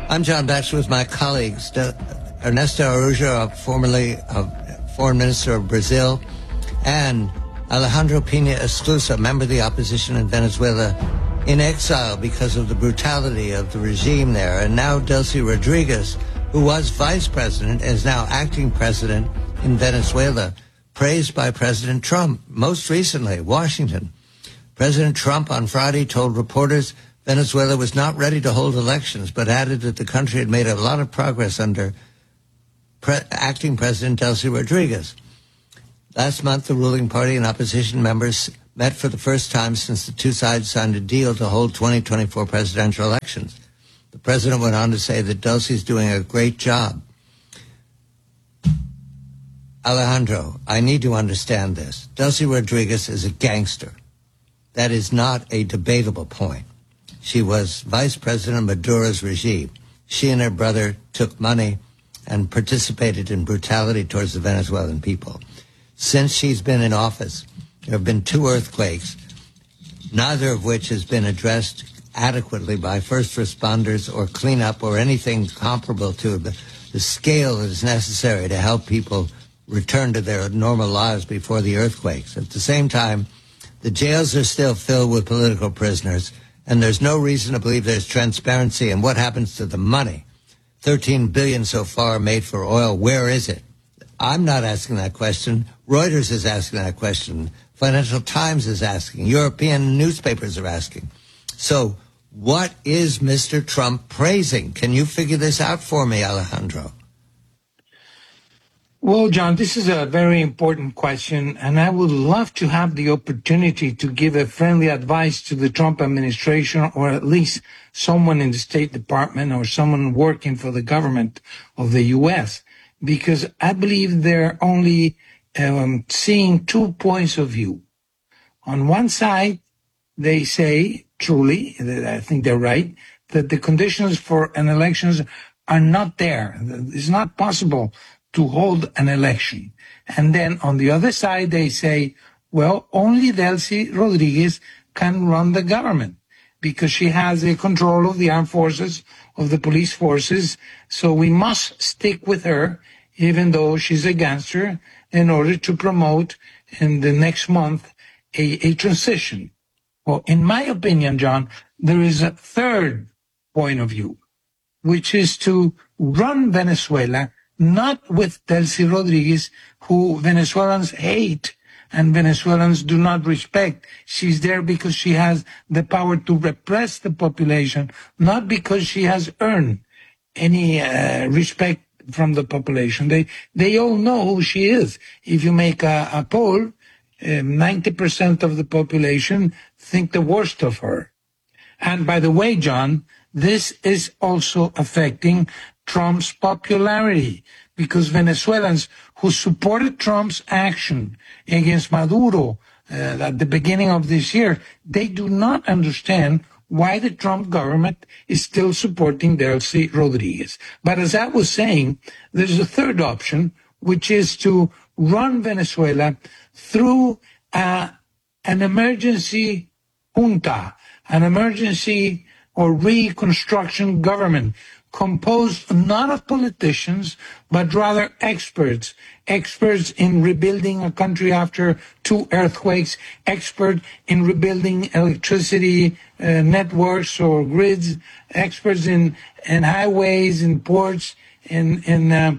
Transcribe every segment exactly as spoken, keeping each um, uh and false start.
I'm John Batchelor with my colleagues, De- Ernesto Araújo, formerly of Foreign Minister of Brazil, and Alejandro Pina Esclusa, member of the opposition in Venezuela, in exile because of the brutality of the regime there. And now Delcy Rodriguez, who was vice president, is now acting president in Venezuela, praised by President Trump. Most recently, Washington. President Trump on Friday told reporters Venezuela was not ready to hold elections, but added that the country had made a lot of progress under pre- acting President Delcy Rodriguez. Last month, the ruling party and opposition members met for the first time since the two sides signed a deal to hold twenty twenty-four presidential elections. The president went on to say that Delcy's doing a great job. Alejandro, I need to understand this. Delcy Rodriguez is a gangster. That is not a debatable point. She was vice president of Maduro's regime. She and her brother took money and participated in brutality towards the Venezuelan people. Since she's been in office, there have been two earthquakes, neither of which has been addressed adequately by first responders or cleanup or anything comparable to the, the scale that is necessary to help people return to their normal lives before the earthquakes. At the same time, the jails are still filled with political prisoners, and there's no reason to believe there's transparency in what happens to the money. thirteen billion dollars so far made for oil. Where is it? I'm not asking that question. Reuters is asking that question. Financial Times is asking. European newspapers are asking. So what is Mister Trump praising? Can you figure this out for me, Alejandro? Well, John, this is a very important question, and I would love to have the opportunity to give a friendly advice to the Trump administration, or at least someone in the State Department or someone working for the government of the U S, because I believe they're only um, seeing two points of view. On one side, they say, truly, I think they're right, that the conditions for an elections are not there. It's not possible to hold an election. And then on the other side, they say, well, only Delcy Rodriguez can run the government because she has a control of the armed forces, of the police forces. So we must stick with her, even though she's a gangster, in order to promote in the next month a, a transition. Well, in my opinion, John, there is a third point of view, which is to run Venezuela not with Delcy Rodriguez, who Venezuelans hate and Venezuelans do not respect. She's there because she has the power to repress the population, not because she has earned any uh, respect from the population. They they all know who she is. If you make a, a poll, um, ninety percent of the population think the worst of her. And by the way, John, this is also affecting Trump's popularity, because Venezuelans who supported Trump's action against Maduro uh, at the beginning of this year, they do not understand why the Trump government is still supporting Delcy Rodriguez. But as I was saying, there's a third option, which is to run Venezuela through uh, an emergency junta, an emergency or reconstruction government composed not of politicians, but rather experts, experts in rebuilding a country after two earthquakes, expert in rebuilding electricity uh, networks or grids, experts in, in highways, in ports, in, in uh,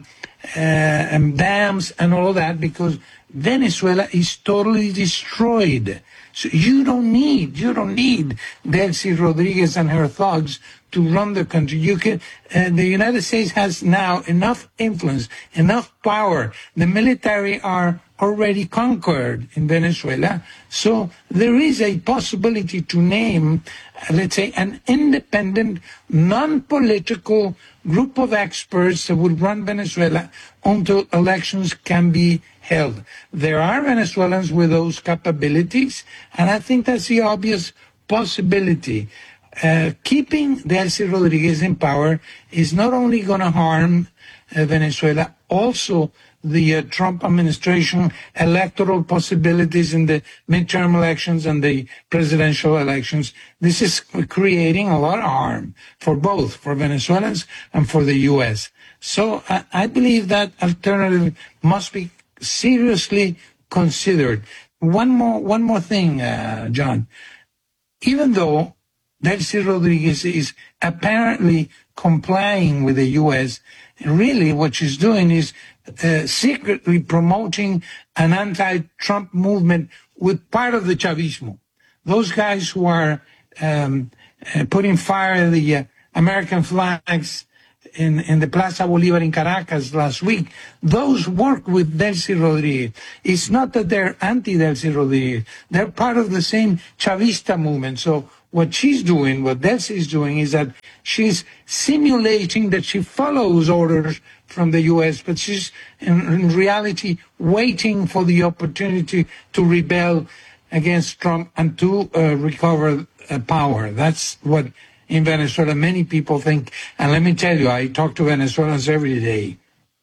uh, dams and all that, because Venezuela is totally destroyed. So you don't need, you don't need Delcy Rodriguez and her thugs to run the country. You can, uh, the United States has now enough influence, enough power. The military are already conquered in Venezuela. So there is a possibility to name, uh, let's say, an independent, non-political group of experts that would run Venezuela until elections can be held. There are Venezuelans with those capabilities, and I think that's the obvious possibility. Uh, keeping Delcy Rodriguez in power is not only going to harm uh, Venezuela, also the uh, Trump administration electoral possibilities in the midterm elections and the presidential elections. This is creating a lot of harm for both, for Venezuelans and for the U S. So I, I believe that alternative must be seriously considered. One more, one more thing, uh, John. Even though Delcy Rodriguez is apparently complying with the U S, really what she's doing is uh, secretly promoting an anti-Trump movement with part of the Chavismo. Those guys who are um, uh, putting fire at the uh, American flags in, in the Plaza Bolívar in Caracas last week, those work with Delcy Rodriguez. It's not that they're anti-Delcy Rodriguez. They're part of the same Chavista movement. So what she's doing, what Delcy is doing, is that she's simulating that she follows orders from the U S, but she's in, in reality waiting for the opportunity to rebel against Trump and to uh, recover uh, power. That's what in Venezuela many people think. And let me tell you, I talk to Venezuelans every day.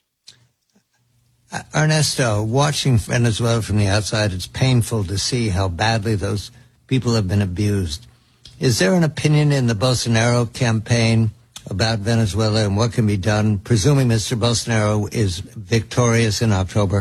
Uh, Ernesto, watching Venezuela from the outside, it's painful to see how badly those people have been abused. Is there an opinion in the Bolsonaro campaign about Venezuela and what can be done, presuming Mister Bolsonaro is victorious in October?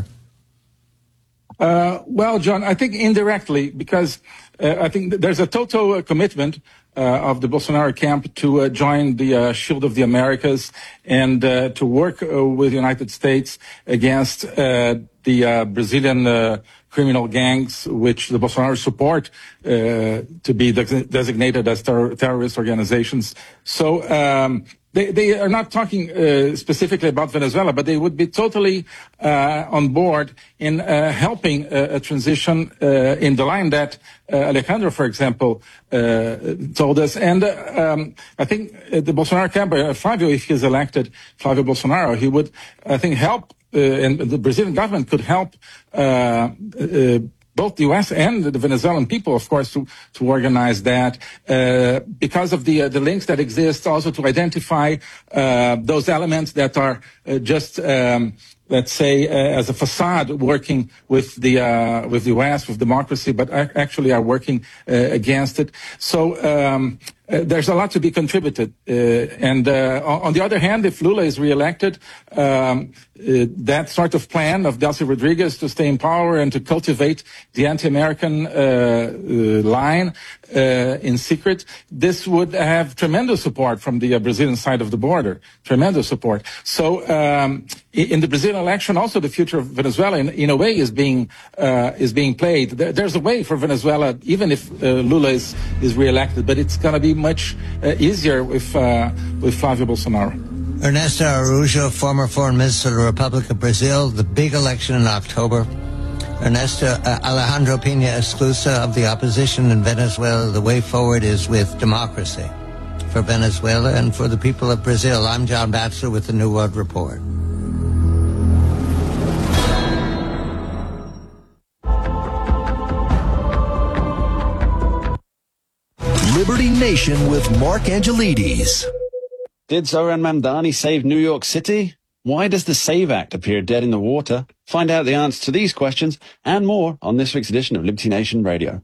Uh, well, John, I think indirectly, because uh, I think there's a total uh, commitment uh, of the Bolsonaro camp to uh, join the uh, Shield of the Americas and uh, to work uh, with the United States against uh, the uh, Brazilian uh, criminal gangs, which the Bolsonaro support uh, to be de- designated as ter- terrorist organizations. So um, they, they are not talking uh, specifically about Venezuela, but they would be totally uh, on board in uh, helping uh, a transition uh, in the line that uh, Alejandro, for example, uh, told us. And uh, um, I think uh, the Bolsonaro camp, uh, Flavio, if he's elected, Flavio Bolsonaro, he would, I think, help Uh, and the Brazilian government could help uh, uh, both the U S and the Venezuelan people, of course, to, to organize that uh, because of the uh, the links that exist, also to identify uh, those elements that are uh, just um, let's say, uh, as a facade working with the uh, with the U S, with democracy, but ac- actually are working uh, against it. So um, uh, there's a lot to be contributed. Uh, and uh, on the other hand, if Lula is reelected, um, uh, that sort of plan of Delcy Rodriguez to stay in power and to cultivate the anti-American uh, uh, line uh, in secret, this would have tremendous support from the uh, Brazilian side of the border, tremendous support. So um, in the Brazilian election, also the future of Venezuela, in, in a way, is being uh, is being played. There, there's a way for Venezuela, even if uh, Lula is is reelected, but it's going to be much uh, easier with uh, with Flavio Bolsonaro. Ernesto Araújo, former foreign minister of the Republic of Brazil, the big election in October. Ernesto uh, Alejandro Pina Esclusa of the opposition in Venezuela. The way forward is with democracy for Venezuela and for the people of Brazil. I'm John Batchelor with the New World Report. Liberty Nation with Mark Angelides. Did Zoran Mamdani save New York City? Why does the SAVE Act appear dead in the water? Find out the answer to these questions and more on this week's edition of Liberty Nation Radio.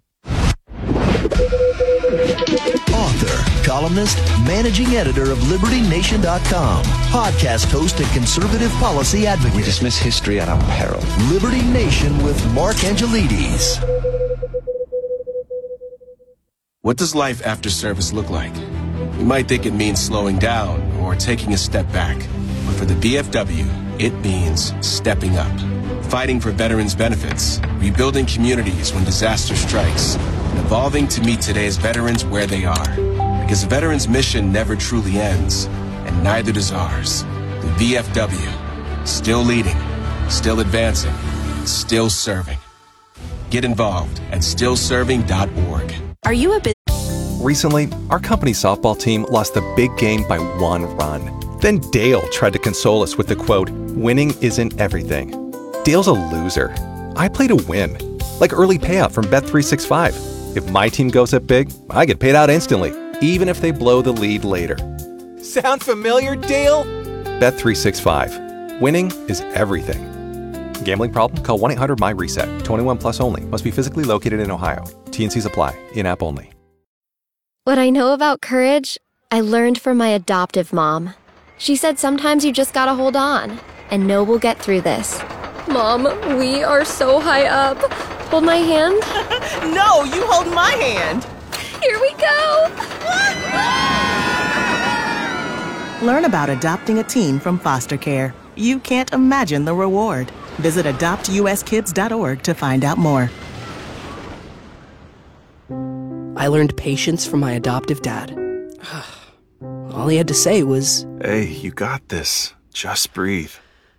Author, columnist, managing editor of Liberty Nation dot com, podcast host and conservative policy advocate. We dismiss history at our peril. Liberty Nation with Mark Angelides. What does life after service look like? You might think it means slowing down or taking a step back. But for the V F W, it means stepping up. Fighting for veterans' benefits, rebuilding communities when disaster strikes, and evolving to meet today's veterans where they are. Because a veteran's mission never truly ends, and neither does ours. The V F W, still leading, still advancing, still serving. Get involved at still serving dot org. Are you a bit... Recently, our company softball team lost the big game by one run. Then Dale tried to console us with the quote, "Winning isn't everything." Dale's a loser. I play to win. Like early payout from Bet three sixty-five. If my team goes up big, I get paid out instantly, even if they blow the lead later. Sound familiar, Dale? Bet three sixty-five. Winning is everything. Gambling problem? Call one eight hundred M Y RESET. twenty-one plus only. Must be physically located in Ohio. T N Cs apply. In-app only. What I know about courage, I learned from my adoptive mom. She said sometimes you just gotta hold on and know we'll get through this. Mom, we are so high up. Hold my hand. No, you hold my hand. Here we go. Learn about adopting a teen from foster care. You can't imagine the reward. Visit adopt u s kids dot org to find out more. I learned patience from my adoptive dad. All he had to say was, "Hey, you got this. Just breathe."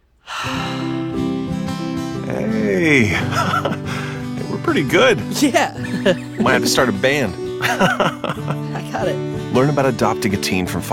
Hey, we're pretty good. yeah. Might have to start a band. I got it. Learn about adopting a teen from